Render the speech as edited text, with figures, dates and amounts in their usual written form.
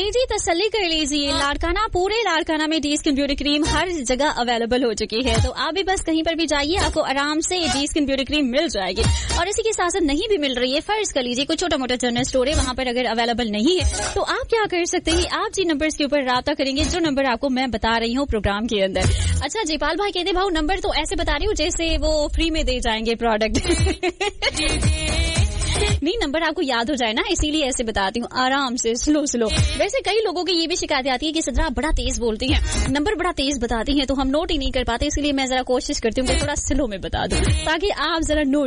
जी तसल्ली कर लीजिए, लाड़काना पूरे लाड़काना में डी स्किन ब्यूटी क्रीम हर जगह अवेलेबल हो चुकी है। तो आप भी बस कहीं पर भी जाइए, आपको आराम से डी स्किन ब्यूटी क्रीम मिल जाएगी। और इसी के साथ साथ नहीं भी मिल रही है, फर्ज कर लीजिए कोई छोटा मोटा जनरल स्टोर है, वहाँ पर अगर अवेलेबल नहीं है तो आप क्या कर सकते हैं, आप जी नंबर के ऊपर राब्ता करेंगे जो नंबर आपको मैं बता रही हूँ प्रोग्राम के अंदर। अच्छा जयपाल भाई कहते भाई नंबर तो ऐसे बता रही हूँ जैसे वो फ्री में दे जाएंगे प्रोडक्ट। नहीं, नंबर आपको याद हो जाए ना, इसीलिए ऐसे बताती हूँ, आराम से स्लो। वैसे कई लोगों की ये भी शिकायत आती है कि सदरा आप बड़ा तेज बोलती हैं, नंबर बड़ा तेज बताती हैं तो हम नोट ही नहीं कर पाते, इसलिए मैं जरा कोशिश करती हूँ कि थोड़ा स्लो में बता दूं ताकि आप जरा नोट